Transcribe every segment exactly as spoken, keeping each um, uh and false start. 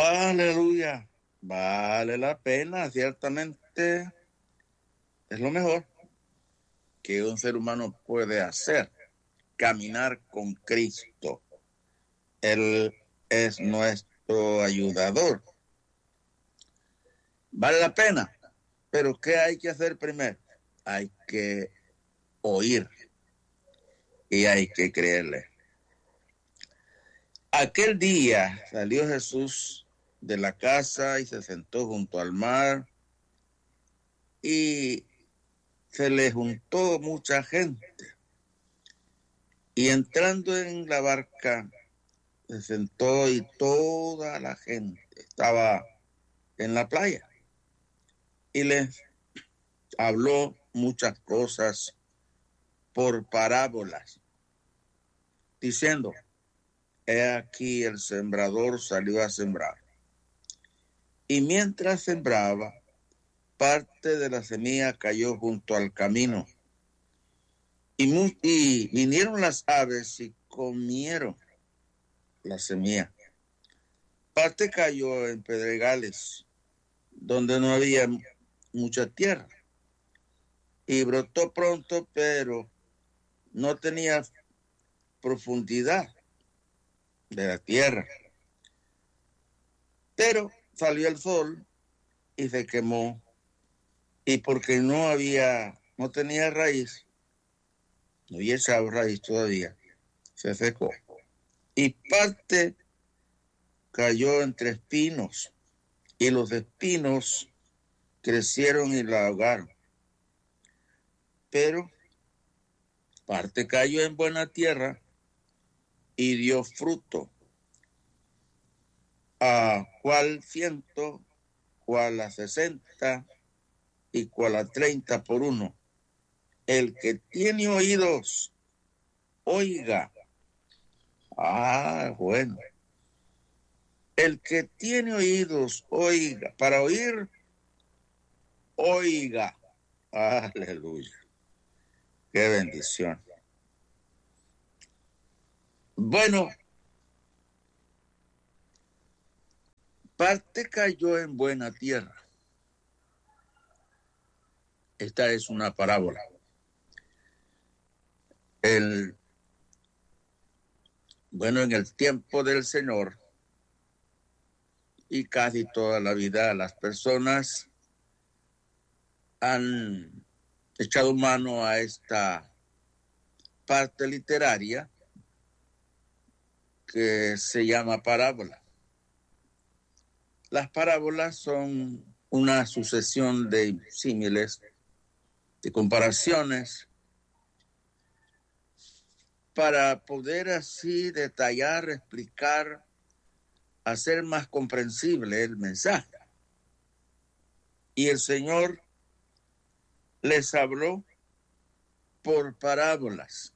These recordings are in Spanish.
Aleluya. Vale la pena, ciertamente es lo mejor que un ser humano puede hacer, caminar con Cristo. Él es nuestro ayudador. Vale la pena, pero ¿qué hay que hacer primero? Hay que oír y hay que creerle. Aquel día salió Jesús de la casa y se sentó junto al mar y se le juntó mucha gente. Y entrando en la barca, se sentó y toda la gente estaba en la playa. Y les habló muchas cosas por parábolas, diciendo, he aquí el sembrador salió a sembrar. Y mientras sembraba, parte de la semilla cayó junto al camino. Y, mu- y vinieron las aves y comieron la semilla. Parte cayó en pedregales, donde no había mucha tierra. Y brotó pronto, pero no tenía profundidad de la tierra. Pero salió el sol y se quemó. Y porque no había, no tenía raíz, no había echado raíz todavía, se secó. Y parte cayó entre espinos, y los espinos crecieron y la ahogaron. Pero parte cayó en buena tierra y dio fruto, a cual ciento, cual a sesenta y cual a treinta por uno. El que tiene oídos, oiga. Ah, bueno. El que tiene oídos, oiga. Para oír, oiga. Aleluya. Qué bendición. Bueno, parte cayó en buena tierra. Esta es una parábola. El, bueno, en el tiempo del Señor y casi toda la vida, las personas han echado mano a esta parte literaria que se llama parábola. Las parábolas son una sucesión de símiles, de comparaciones, para poder así detallar, explicar, hacer más comprensible el mensaje. Y el Señor les habló por parábolas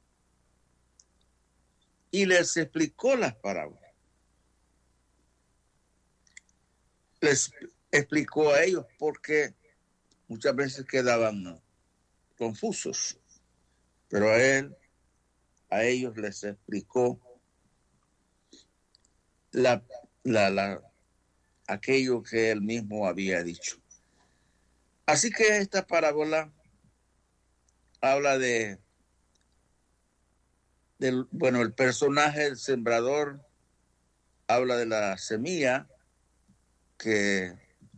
y les explicó las parábolas. Les explicó a ellos porque muchas veces quedaban confusos, pero a él, a ellos les explicó la, la, la, aquello que él mismo había dicho. Así que esta parábola habla de, del, bueno, el personaje, el sembrador, habla de la semilla, que,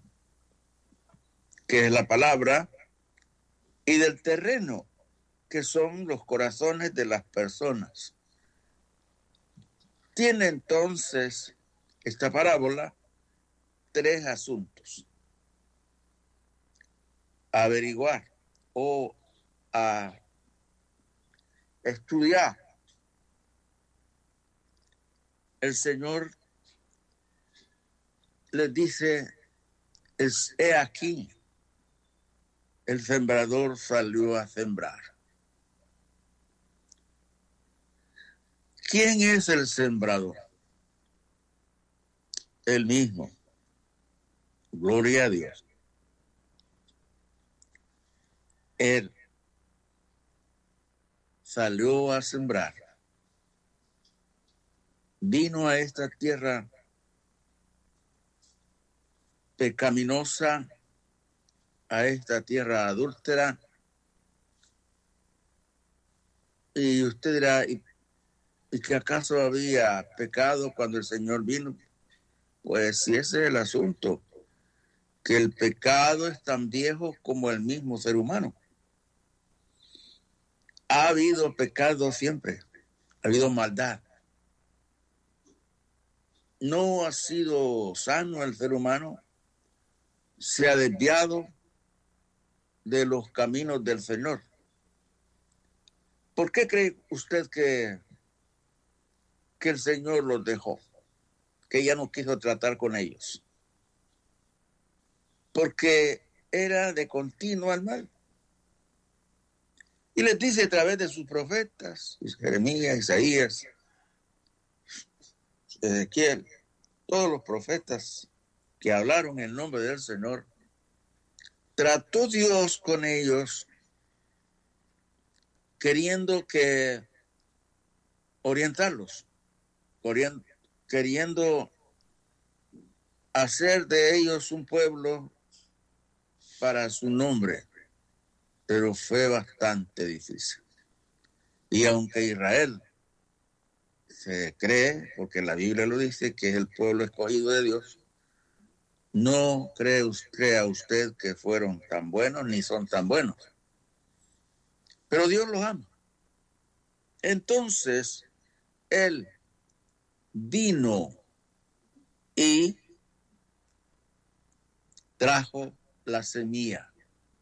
que es la palabra, y del terreno, que son los corazones de las personas. Tiene entonces esta parábola tres asuntos: a averiguar o a estudiar. El Señor les dice, es, he aquí, el sembrador salió a sembrar. ¿Quién es el sembrador? Él mismo. Gloria a Dios. Él salió a sembrar. Vino a esta tierra pecaminosa, a esta tierra adúltera. Y usted dirá, ¿y, y que acaso había pecado cuando el Señor vino? Pues si ese es el asunto, que el pecado es tan viejo como el mismo ser humano. Ha habido pecado siempre, ha habido maldad. No ha sido sano el ser humano, se ha desviado de los caminos del Señor. ¿Por qué cree usted que, que el Señor los dejó? Que ya no quiso tratar con ellos. Porque era de continuo al mal. Y les dice a través de sus profetas, Jeremías, Isaías, Ezequiel, todos los profetas que hablaron en nombre del Señor, trató Dios con ellos queriendo que orientarlos, queriendo hacer de ellos un pueblo para su nombre, pero fue bastante difícil. Y aunque Israel se cree, porque la Biblia lo dice, que es el pueblo escogido de Dios, no cree, crea usted que fueron tan buenos ni son tan buenos. Pero Dios los ama. Entonces, Él vino y trajo la semilla.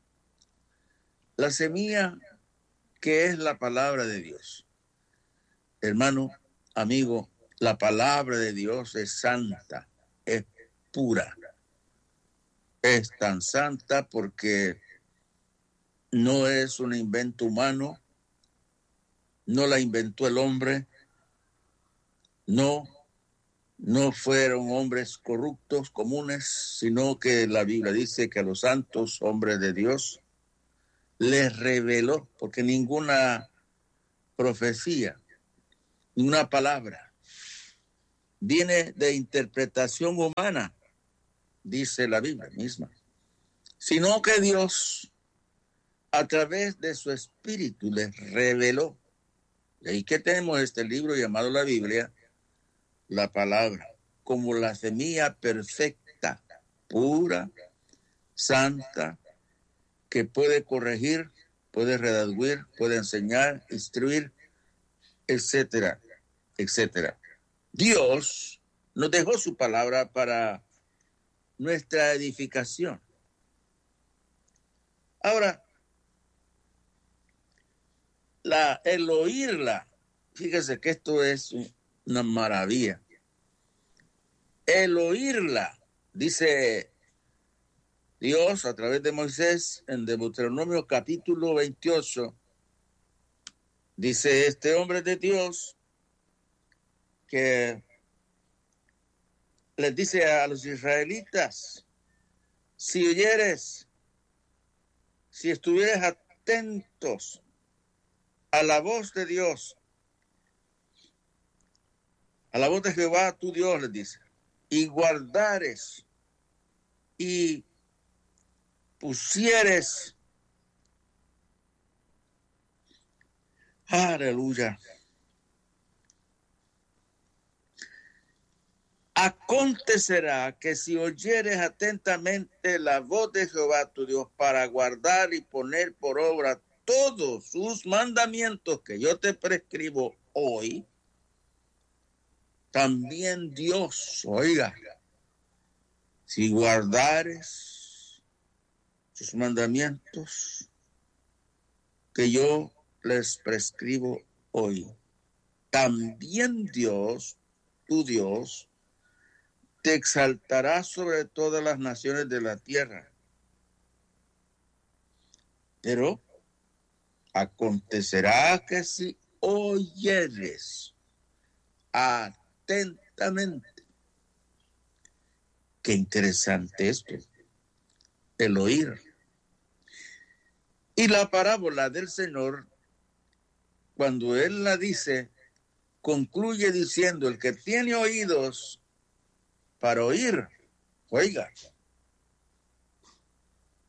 La semilla que es la palabra de Dios. Hermano, amigo, la palabra de Dios es santa, es pura. Es tan santa porque no es un invento humano, no la inventó el hombre, no, no fueron hombres corruptos comunes, sino que la Biblia dice que a los santos hombres de Dios les reveló, porque ninguna profecía, ninguna palabra viene de interpretación humana, dice la Biblia misma, sino que Dios a través de su espíritu les reveló. Y ahí que tenemos este libro llamado la Biblia, la palabra, como la semilla perfecta, pura, santa, que puede corregir, puede redarguir, puede enseñar, instruir, etcétera, etcétera. Dios nos dejó su palabra para nuestra edificación. Ahora, la, el oírla, fíjese que esto es una maravilla. El oírla, dice Dios a través de Moisés en Deuteronomio capítulo veintiocho, dice este hombre de Dios que les dice a los israelitas, si oyeres, si estuvieres atentos a la voz de Dios, a la voz de Jehová tu Dios, les dice, y guardares y pusieres, aleluya, acontecerá que si oyeres atentamente la voz de Jehová tu Dios para guardar y poner por obra todos sus mandamientos que yo te prescribo hoy, también Dios, oiga, si guardares sus mandamientos que yo les prescribo hoy, también Dios, tu Dios, te exaltará sobre todas las naciones de la tierra. Pero acontecerá que si oyeres atentamente, qué interesante esto, el oír. Y la parábola del Señor, cuando Él la dice, concluye diciendo, el que tiene oídos para oír, oiga,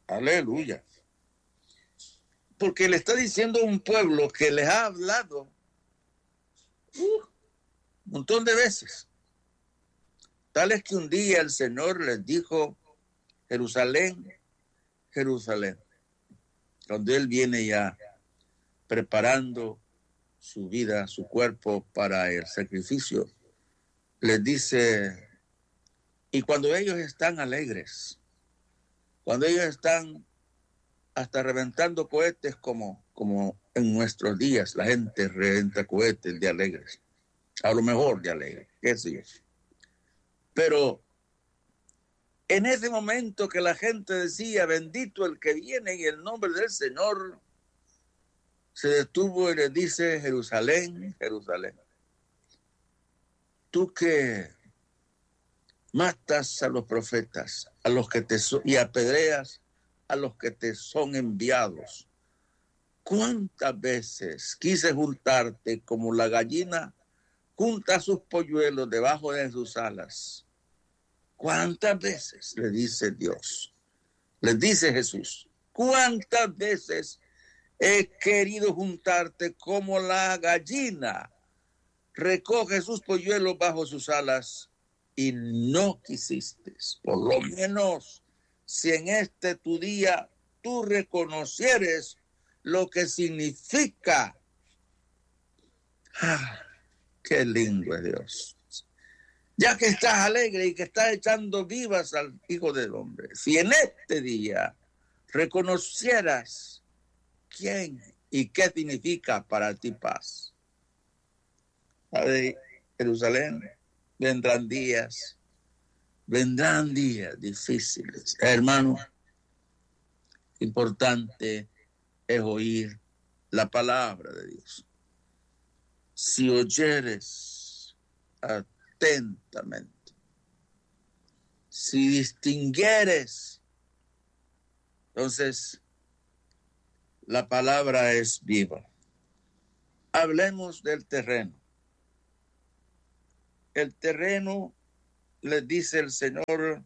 Aleluya. Porque le está diciendo a un pueblo que les ha hablado uh, un montón de veces. Tal es que un día el Señor les dijo, Jerusalén, Jerusalén, cuando Él viene ya preparando su vida, su cuerpo para el sacrificio, les dice, y cuando ellos están alegres, cuando ellos están hasta reventando cohetes como, como en nuestros días, la gente reventa cohetes de alegres, a lo mejor de alegres, qué sé yo. Pero en ese momento que la gente decía, bendito el que viene en el nombre del Señor, se detuvo y le dice, Jerusalén, Jerusalén, tú que matas a los profetas, a los que te so- y apedreas a los que te son enviados. ¿Cuántas veces quise juntarte como la gallina junta sus polluelos debajo de sus alas? ¿Cuántas veces? Le dice Dios, le dice Jesús, ¿cuántas veces he querido juntarte como la gallina recoge sus polluelos bajo sus alas y no quisiste? Por lo menos si en este tu día tú reconocieres lo que significa. Ah, qué lindo es Dios. Ya que estás alegre y que estás echando vivas al Hijo del Hombre, si en este día reconocieras quién y qué significa para ti paz. ¿Sabe? Jerusalén, vendrán días, vendrán días difíciles. Hermano, importante es oír la palabra de Dios. Si oyeres atentamente, si distinguieres, entonces la palabra es viva. Hablemos del terreno. El terreno, les dice el Señor,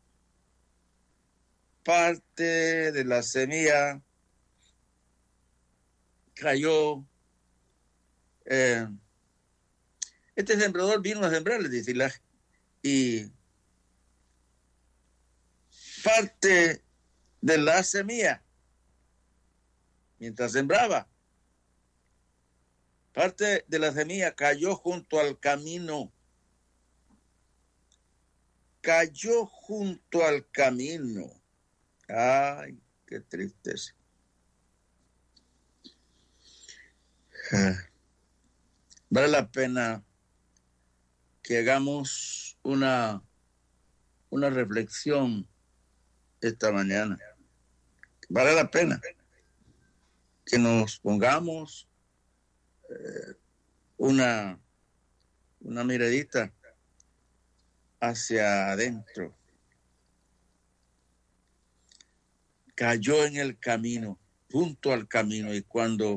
parte de la semilla cayó. Eh, este sembrador vino a sembrar, les dice, y, la, y parte de la semilla, mientras sembraba, parte de la semilla cayó junto al camino. Cayó junto al camino. Ay, qué tristeza. Vale la pena que hagamos una, una reflexión esta mañana. Vale la pena que nos pongamos eh, una, una miradita hacia adentro. Cayó en el camino, junto al camino, y cuando,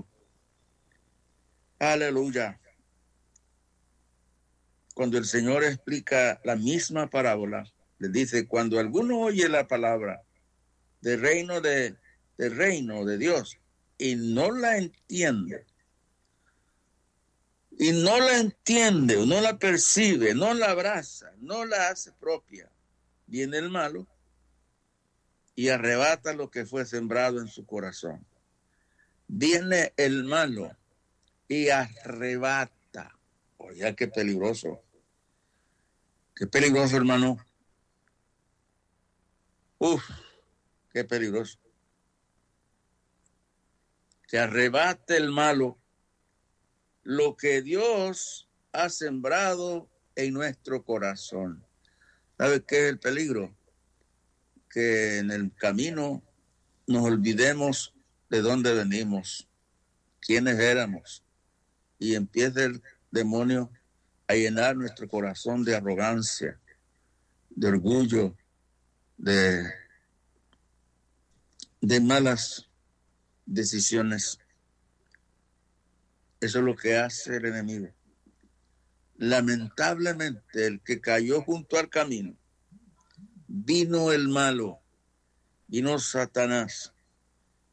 aleluya, cuando el Señor explica la misma parábola, le dice, cuando alguno oye la palabra del reino de, del reino de Dios y no la entiende, y no la entiende, no la percibe, no la abraza, no la hace propia, viene el malo y arrebata lo que fue sembrado en su corazón. Viene el malo y arrebata. Oiga, qué peligroso. Qué peligroso, hermano. Uf, qué peligroso. Que arrebate el malo lo que Dios ha sembrado en nuestro corazón. ¿Sabe qué es el peligro? Que en el camino nos olvidemos de dónde venimos, quiénes éramos, y empiece el demonio a llenar nuestro corazón de arrogancia, de orgullo, de, de malas decisiones. Eso es lo que hace el enemigo. Lamentablemente, el que cayó junto al camino, vino el malo, vino Satanás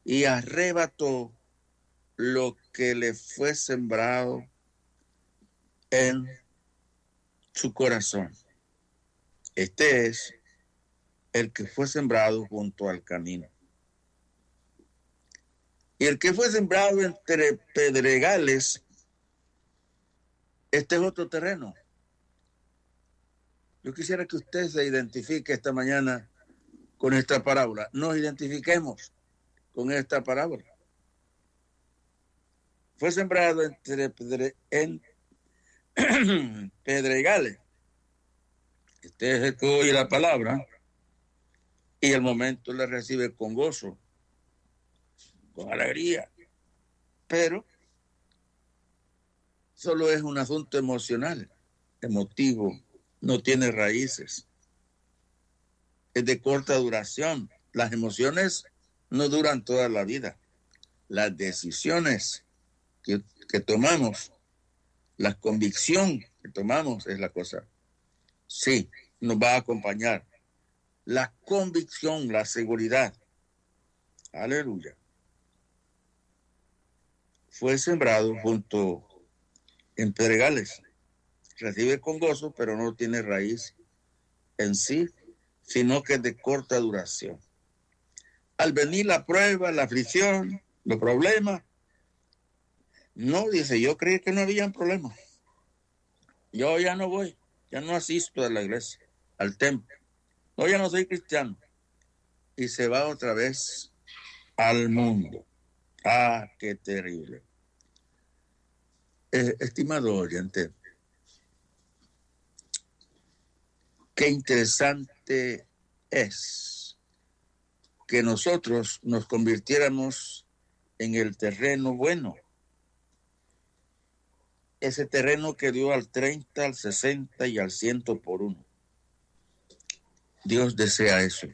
y arrebató lo que le fue sembrado en su corazón. Este es el que fue sembrado junto al camino. Y el que fue sembrado entre pedregales, este es otro terreno. Yo quisiera que usted se identifique esta mañana con esta parábola. Nos identifiquemos con esta parábola. Fue sembrado entre pedre, en pedregales. Este es el que oye la palabra y el momento la recibe con gozo, con alegría. Pero solo es un asunto emocional, emotivo, no tiene raíces. Es de corta duración. Las emociones no duran toda la vida. Las decisiones que, que tomamos, la convicción que tomamos es la cosa. Sí, nos va a acompañar. La convicción, la seguridad. Aleluya. Fue sembrado junto en pedregales. Recibe con gozo, pero no tiene raíz en sí, sino que es de corta duración. Al venir la prueba, la aflicción, los problemas, no, dice, yo creí que no había problemas. Yo ya no voy, ya no asisto a la iglesia, al templo. No, ya no soy cristiano. Y se va otra vez al mundo. Ah, qué terrible. Eh, estimado oyente, qué interesante es que nosotros nos convirtiéramos en el terreno bueno. Ese terreno que dio al treinta, al sesenta y al ciento por uno. Dios desea eso.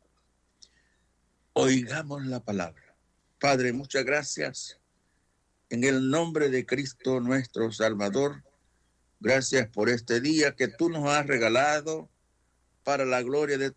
Oigamos la palabra. Padre, muchas gracias. En el nombre de Cristo nuestro Salvador, gracias por este día que tú nos has regalado para la gloria de